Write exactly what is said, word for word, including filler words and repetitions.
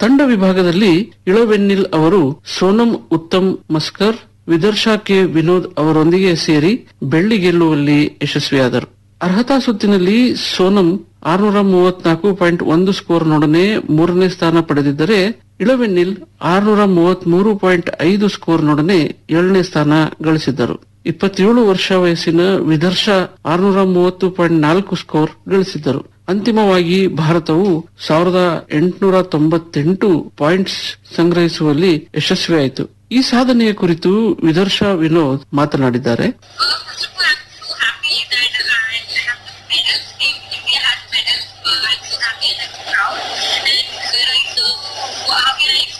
ತಂಡ ವಿಭಾಗದಲ್ಲಿ ಇಳವೆನ್ನಿಲ್ ಅವರು ಸೋನಂ ಉತ್ತಮ್ ಮಸ್ಕರ್, ವಿದರ್ಶಾ ಕೆ ವಿನೋದ್ ಅವರೊಂದಿಗೆ ಸೇರಿ ಬೆಳ್ಳಿ ಗೆಲ್ಲುವಲ್ಲಿ ಯಶಸ್ವಿಯಾದರು. ಅರ್ಹತಾ ಸುತ್ತಿನಲ್ಲಿ ಸೋನಂ ಆರ್ನೂರ ಮೂವತ್ನಾಲ್ಕು ಪಾಯಿಂಟ್ ಒಂದು ಸ್ಕೋರ್ನೊಡನೆ ಮೂರನೇ ಸ್ಥಾನ ಪಡೆದಿದ್ದರೆ, ಇಳವೆನ್ನಿಲ್ ಆರ್ನೂರ ಮೂವತ್ಮೂರು ಪಾಯಿಂಟ್ ಐದು ಸ್ಕೋರ್ನೊಡನೆ ಏಳನೇ ಸ್ಥಾನ ಗಳಿಸಿದ್ದರು. ಇಪ್ಪತ್ತೇಳು ವರ್ಷ ವಯಸ್ಸಿನ ವಿದರ್ಶಾ ಆರ್ನೂರ ಮೂವತ್ತು ಪಾಯಿಂಟ್ ನಾಲ್ಕು ಸ್ಕೋರ್ ಗಳಿಸಿದ್ದರು. ಅಂತಿಮವಾಗಿ ಭಾರತವು ಸಾವಿರದ ಎಂಟುನೂರ ತೊಂಬತ್ತೆಂಟು ಪಾಯಿಂಟ್ಸ್ ಸಂಗ್ರಹಿಸುವಲ್ಲಿ ಯಶಸ್ವಿಯಾಯಿತು. ಈ ಸಾಧನೆಯ ಕುರಿತು ವಿದರ್ಶಾ ವಿನೋದ್ ಮಾತನಾಡಿದ್ದಾರೆ. How can I